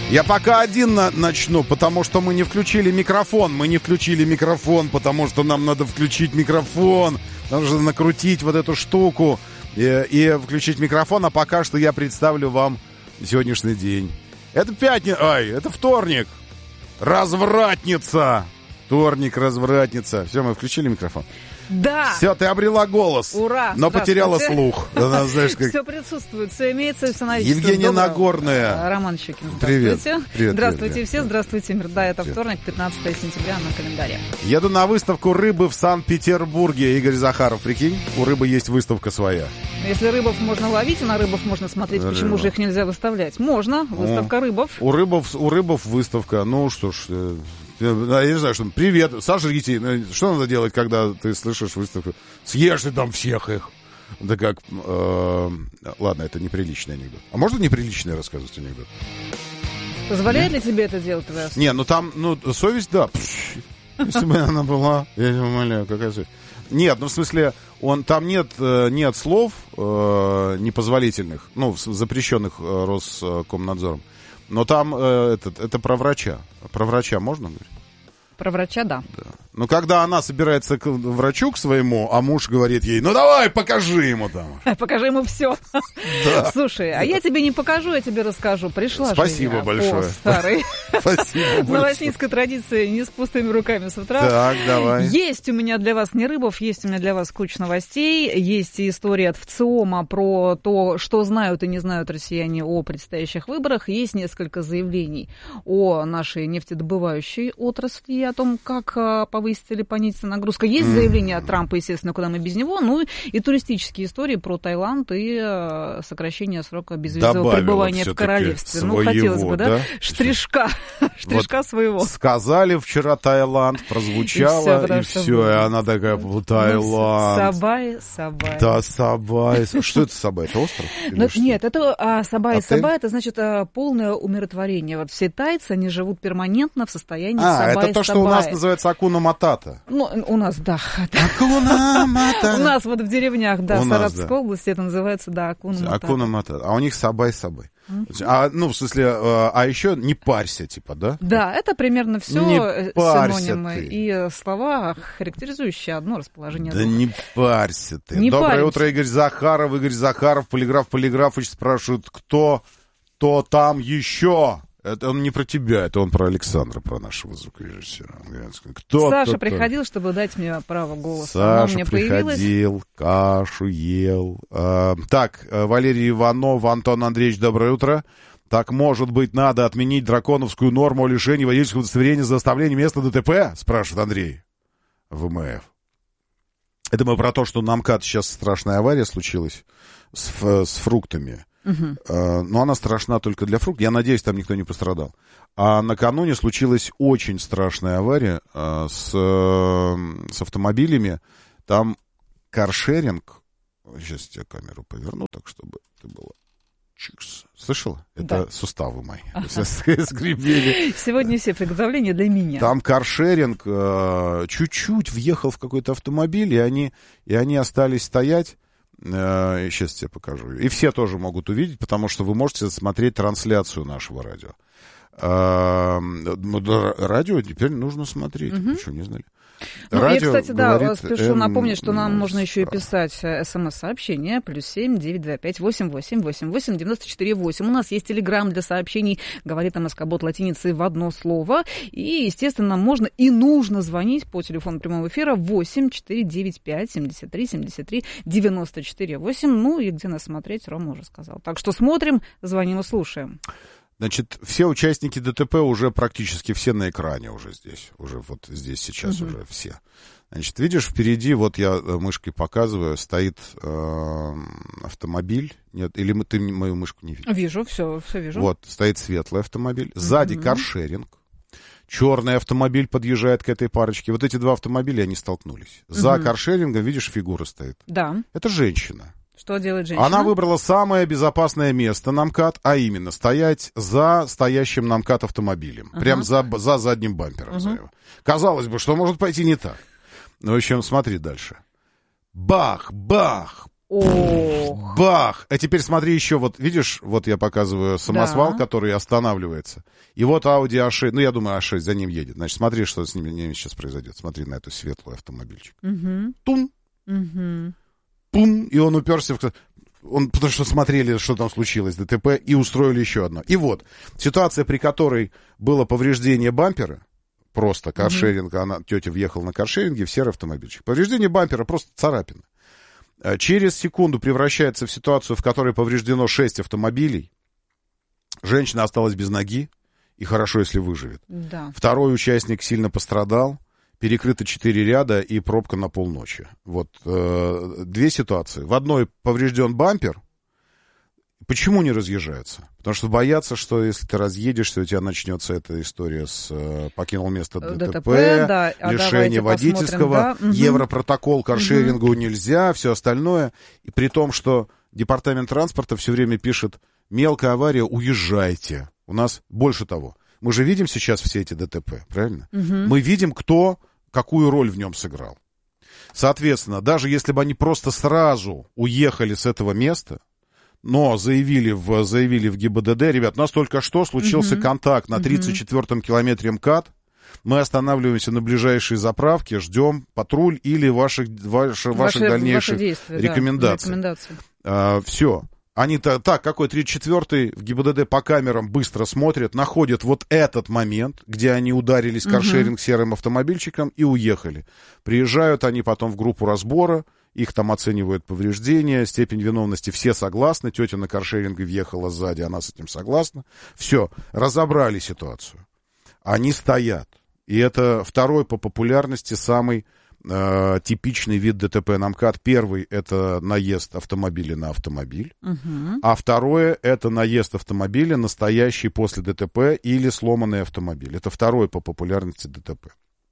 Я пока один начну, потому что мы не включили микрофон. Мы не включили микрофон, потому что нам надо включить микрофон. Нужно накрутить вот эту штуку и включить микрофон. А пока что я представлю вам сегодняшний день. Это пятница. Ай, это вторник. Развратница. Вторник, развратница. Все, мы включили микрофон. Да. Все, ты обрела голос. Ура. Но потеряла слух. Она, знаешь, как... Все присутствует, все имеется, все наличие. Евгения Нагорная. Роман Щукин, Привет. здравствуйте. Здравствуйте все, здравствуйте, мир. Да, это вторник, 15 сентября на календаре. Еду на выставку рыбы в Санкт-Петербурге. Игорь Захаров, прикинь, у рыбы есть выставка своя. Если рыбов можно ловить, и на рыбов можно смотреть, почему же их нельзя выставлять? Можно, выставка рыбов. У рыбов выставка, ну что ж... Я не знаю, что... Привет, сожрите. Что надо делать, когда ты слышишь выставку? Съешь ты там всех их. Да как... Ладно, это неприличный анекдот. А можно неприличный рассказывать анекдот? Позволяет ли тебе это делать твоя совесть? Не, ну там, совесть, да. Если бы она была, я не умоляю, какая совесть. Нет, ну в смысле, там нет слов непозволительных, запрещенных Роскомнадзором. Но там это про врача. Про врача можно говорить? Про врача, да. Но когда она собирается к врачу к своему, а муж говорит ей, ну давай, покажи ему там. Покажи ему все. Да. Слушай, а я тебе не покажу, я тебе расскажу. Пришла Спасибо же я большое. по старой новостинской традиции, не с пустыми руками с утра. Так, давай. Есть у меня для вас не рыбов, есть у меня для вас куча новостей. Есть история от ВЦИОМа про то, что знают и не знают россияне о предстоящих выборах. Есть несколько заявлений о нашей нефтедобывающей отрасли, о том, как повысится или понизится нагрузка. Есть заявление от Трампа, естественно, куда мы без него. Ну и туристические истории про Таиланд и сокращение срока безвизового пребывания в королевстве. Хотелось бы, да? Штришка своего. Сказали вчера Таиланд, прозвучало, и все. И она такая, Таиланд. Сабай. Да, Сабай. Что это Сабай? Это остров? Нет, это Сабай. Сабай, это значит полное умиротворение. Вот все тайцы, они живут перманентно в состоянии Сабай. Это то, что у нас называется Акуна Матата. Ну, у нас, да. Акуна Матата. У нас вот в деревнях, да, в Саратовской области это называется, да, Акуна Матата. Акуна Матата. А у них Сабай. В смысле, а еще не парься, типа, да? Да, это примерно все синонимы и слова, характеризующие одно расположение духа. Да не парься ты. Доброе утро, Игорь Захаров, Полиграфович спрашивает, кто там еще? Это он не про тебя, это он про Александра, про нашего звукорежиссера. Саша приходил, чтобы дать мне право голоса. Саша приходил, кашу ел. Так, Валерий Иванов, Антон Андреевич, доброе утро. Так, может быть, надо отменить драконовскую норму о лишении водительского удостоверения за оставление места ДТП? Спрашивает Андрей ВМФ. Это мы про то, что на МКАД сейчас страшная авария случилась с фруктами. Но она страшна только для фруктов. Я надеюсь, там никто не пострадал. А накануне случилась очень страшная авария с автомобилями. Там каршеринг. Сейчас я камеру поверну, так чтобы ты была. Чикс. Слышала? Это суставы мои. Скрипели. Сегодня все приготовления для меня. Там каршеринг чуть-чуть въехал в какой-то автомобиль, и они остались стоять. Сейчас тебе покажу. И все тоже могут увидеть, потому что вы можете смотреть трансляцию нашего радио. Радио теперь нужно смотреть. Вы что, не знали? Я, кстати, говорит, спешу напомнить, что нам можно еще и писать смс-сообщение +7 925 88 88 94 8. У нас есть телеграм для сообщений, говорит МСК-бот латиницей в одно слово. И, естественно, можно и нужно звонить по телефону прямого эфира 8 495 73 73 94 8. Ну и где нас смотреть, Рома уже сказал. Так что смотрим, звоним и слушаем. Значит, все участники ДТП уже практически все на экране уже здесь. Уже вот здесь сейчас уже все. Значит, видишь, впереди, вот я мышкой показываю, стоит автомобиль. Нет, или ты мою мышку не видишь? Вижу, все вижу. Вот, стоит светлый автомобиль. Сзади каршеринг. Черный автомобиль подъезжает к этой парочке. Вот эти два автомобиля, они столкнулись. За каршерингом, видишь, фигура стоит. Да. Это женщина. Что делает женщина? Она выбрала самое безопасное место на МКАД, а именно стоять за стоящим на МКАД автомобилем. Прям за задним бампером. Казалось бы, что может пойти не так. Ну, в общем, смотри дальше. Бах, бах. Ох. Бах! А теперь смотри еще, вот видишь, вот я показываю самосвал, который останавливается. И вот Audi A6, ну я думаю, A6 за ним едет. Значит, смотри, что с ними сейчас произойдет. Смотри на эту светлую автомобильчик. Тум! Пум! И он уперся в... потому что смотрели, что там случилось, ДТП, и устроили еще одно. И вот, ситуация, при которой было повреждение бампера, просто каршеринг, тетя въехала на каршеринге в серый автомобильчик. Повреждение бампера, просто царапина. Через секунду превращается в ситуацию, в которой повреждено 6 автомобилей. Женщина осталась без ноги, и хорошо, если выживет. Да. Второй участник сильно пострадал. Перекрыто 4 ряда и пробка на полночи. Вот две ситуации. В одной поврежден бампер. Почему не разъезжаются? Потому что боятся, что если ты разъедешься, у тебя начнется эта история с покинул место ДТП, да, лишение водительского, да. Европротокол, каршерингу нельзя, все остальное. И при том, что департамент транспорта все время пишет: мелкая авария, уезжайте. У нас больше того. Мы же видим сейчас все эти ДТП, правильно? Мы видим, кто какую роль в нем сыграл. Соответственно, даже если бы они просто сразу уехали с этого места, но заявили в ГИБДД: ребят, у нас только что случился контакт на 34-м километре МКАД, мы останавливаемся на ближайшей заправке, ждем патруль или ваших дальнейших действия, рекомендаций. Все. Они так, какой 34-й в ГИБДД по камерам быстро смотрят, находят вот этот момент, где они ударились каршеринг серым автомобильчиком и уехали. Приезжают они потом в группу разбора, их там оценивают повреждения, степень виновности, все согласны, тетя на каршеринге въехала сзади, она с этим согласна. Все, разобрали ситуацию. Они стоят. И это второй по популярности самый типичный вид ДТП на МКАД. Первый — это наезд автомобиля на автомобиль, а второе — это наезд автомобиля, настоящий после ДТП, или сломанный автомобиль. Это второй по популярности ДТП.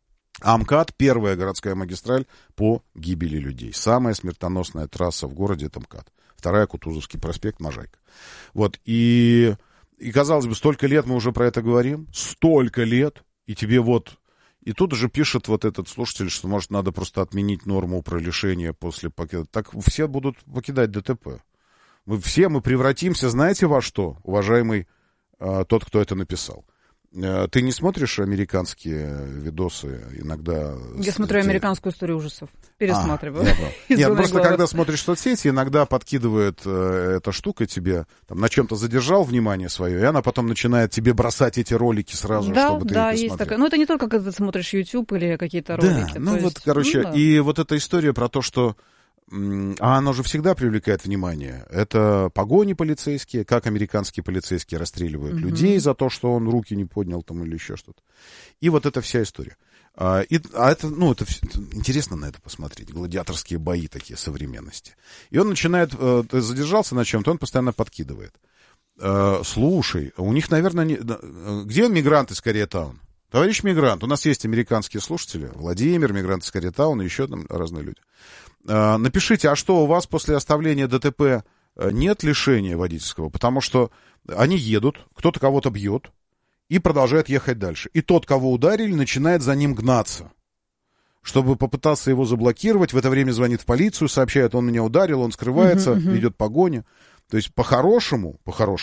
А МКАД — первая городская магистраль по гибели людей. Самая смертоносная трасса в городе — это МКАД. Вторая — Кутузовский проспект, Можайка. Вот, и казалось бы, столько лет мы уже про это говорим, столько лет, и тебе вот... И тут же пишет вот этот слушатель, что, может, надо просто отменить норму про лишение после покида. Так все будут покидать ДТП. Мы превратимся, знаете, во что, уважаемый тот, кто это написал? Ты не смотришь американские видосы иногда? Я смотрю американскую историю ужасов. Пересматриваю. Нет, просто когда смотришь соцсети, иногда подкидывает эта штука тебе, там, на чем-то задержал внимание свое, и она потом начинает тебе бросать эти ролики сразу, чтобы ты их посмотрел. Да, есть такая. Но это не только, когда ты смотришь YouTube или какие-то ролики. Да, ну вот, короче, и вот эта история про то, что а оно же всегда привлекает внимание. Это погони полицейские, как американские полицейские расстреливают людей за то, что он руки не поднял там или еще что-то. И вот эта вся история. Это интересно на это посмотреть. Гладиаторские бои такие современности. И он начинает, задержался на чем-то, он постоянно подкидывает. Слушай, у них, наверное, где мигранты из Кореятауна? Товарищ мигрант, у нас есть американские слушатели, Владимир, мигрант из Кореятауна, еще там разные люди. Напишите, а что, у вас после оставления ДТП нет лишения водительского? Потому что они едут, кто-то кого-то бьет и продолжает ехать дальше. И тот, кого ударили, начинает за ним гнаться, чтобы попытаться его заблокировать. В это время звонит в полицию, сообщает: он меня ударил, он скрывается, ведет погоню. То есть по-хорошему,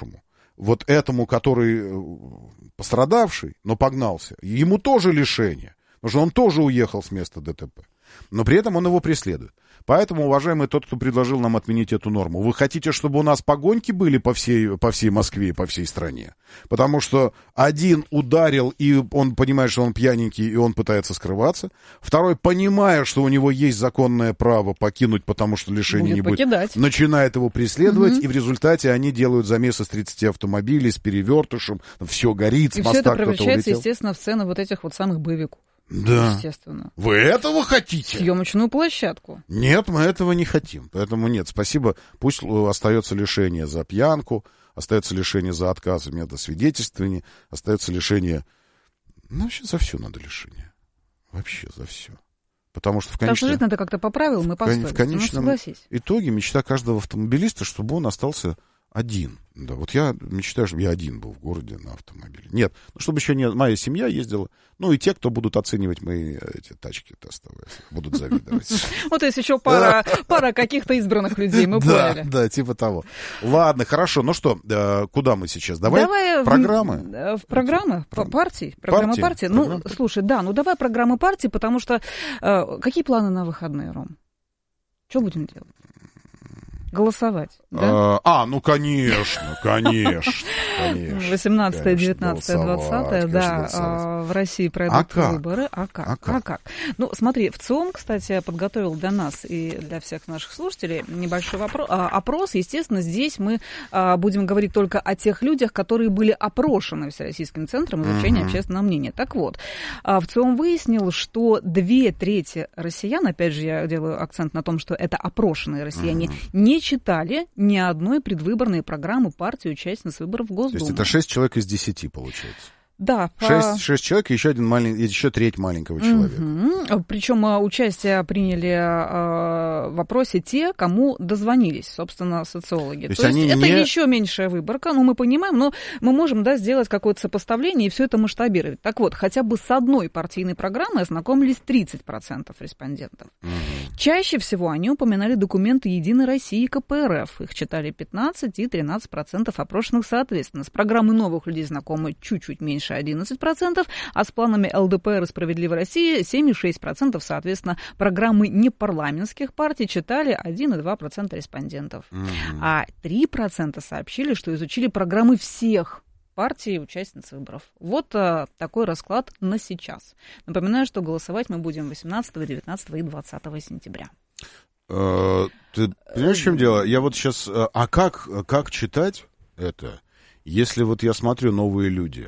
вот этому, который пострадавший, но погнался, ему тоже лишение, потому что он тоже уехал с места ДТП. Но при этом он его преследует. Поэтому, уважаемый тот, кто предложил нам отменить эту норму, вы хотите, чтобы у нас погоньки были по всей Москве и по всей стране? Потому что один ударил, и он понимает, что он пьяненький, и он пытается скрываться. Второй, понимая, что у него есть законное право покинуть, потому что лишения не будет, начинает его преследовать, и в результате они делают замес из 30 автомобилей с перевертышем, все горит, с моста кто-то улетел. И все это превращается, естественно, в цены вот этих вот самых боевиков. Да. Естественно. Вы этого хотите? Съемочную площадку. Нет, мы этого не хотим. Поэтому нет, спасибо. Пусть остается лишение за пьянку, остается лишение за отказ в медосвидетельствовании, остается лишение... Ну, вообще за все надо лишение. Вообще за все. Потому что в конечном... Так жить надо как-то по правилам и по совести. В конечном итоге мечта каждого автомобилиста, чтобы он остался Один. Да, вот я мечтаю, чтобы я один был в городе на автомобиле. Нет, чтобы еще моя семья ездила. Ну и те, кто будут оценивать мои эти тачки тестовые, будут завидовать. Вот есть еще пара каких-то избранных людей, мы поняли. Да, типа того. Ладно, хорошо. Ну что, куда мы сейчас? Давай программы. В программы партий. Программы партии. Ну, слушай, да, ну давай программы партии, потому что какие планы на выходные, Ром? Что будем делать? Голосовать, да? Ну, конечно. 18, 19, 20, да, в России пройдут выборы. А как? Ну, смотри, ВЦИОМ, кстати, подготовил для нас и для всех наших слушателей небольшой опрос. Естественно, здесь мы будем говорить только о тех людях, которые были опрошены Всероссийским центром изучения общественного мнения. Так вот, ВЦИОМ выяснил, что 2/3 россиян, опять же, я делаю акцент на том, что это опрошенные россияне, не читали ни одной предвыборной программы партии участниц выборов в Госдуму. То есть это 6 человек из 10, получается? Да. 6 человек и еще треть маленького человека. Причем участие приняли в опросе те, кому дозвонились, собственно, социологи. То есть это еще меньшая выборка, мы понимаем, но мы можем, сделать какое-то сопоставление и все это масштабировать. Так вот, хотя бы с одной партийной программой ознакомились 30% респондентов. Чаще всего они упоминали документы «Единой России» и КПРФ. Их читали 15 и 13% опрошенных соответственно. С программой новых людей знакомы чуть-чуть меньше 11%, а с планами ЛДПР и «Справедливой России» 7,6%, соответственно, программы непарламентских партий читали 1,2% респондентов. А 3% сообщили, что изучили программы всех партий и участниц выборов. Вот такой расклад на сейчас. Напоминаю, что голосовать мы будем 18, 19 и 20 сентября. Ты понимаешь, в чем дело? Я вот сейчас... А как читать это, если вот я смотрю «Новые люди»?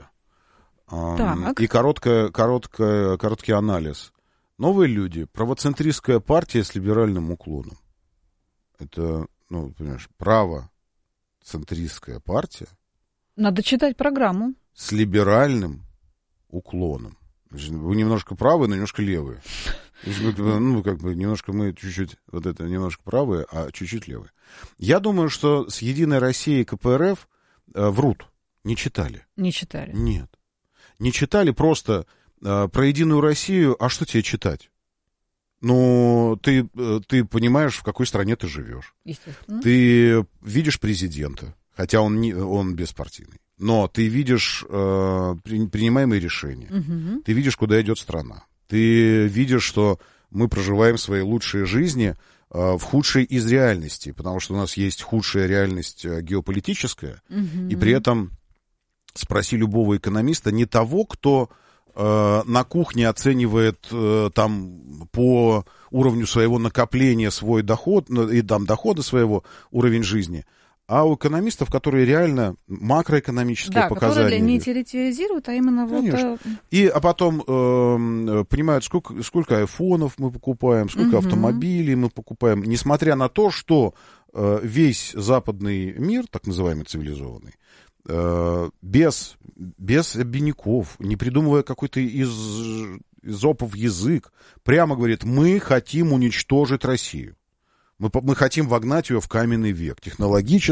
И короткий анализ. «Новые люди» — правоцентристская партия с либеральным уклоном. Это, понимаешь, правоцентристская партия. Надо читать программу. С либеральным уклоном. Вы немножко правые, но немножко левые. Немножко мы чуть-чуть, немножко правые, а чуть-чуть левые. Я думаю, что с «Единой Россией» и КПРФ врут. Не читали. Не читали? Нет. Не читали просто про «Единую Россию», а что тебе читать? Ты понимаешь, в какой стране ты живешь. Естественно. Ты видишь президента, хотя он беспартийный, но ты видишь принимаемые решения. Ты видишь, куда идет страна. Ты видишь, что мы проживаем свои лучшие жизни в худшей из реальностей, потому что у нас есть худшая реальность геополитическая, и при этом спроси любого экономиста, не того, кто на кухне оценивает там по уровню своего накопления свой доход и дохода своего, уровень жизни, а у экономистов, которые реально макроэкономические показания. Которые не теоретизируют, а именно Конечно. А потом понимают, сколько айфонов мы покупаем, сколько автомобилей мы покупаем, несмотря на то, что весь западный мир, так называемый цивилизованный, без обиняков, не придумывая какой-то изопов язык, прямо говорит: мы хотим уничтожить Россию. Мы хотим вогнать ее в каменный век. Технологически